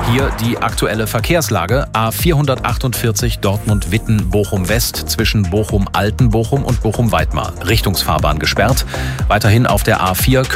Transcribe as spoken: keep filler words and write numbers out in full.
Hier die aktuelle Verkehrslage. A vierhundertachtundvierzig Dortmund-Witten, Bochum-West zwischen Bochum-Altenbochum und Bochum-Weidmar. Richtungsfahrbahn gesperrt. Weiterhin auf der A vier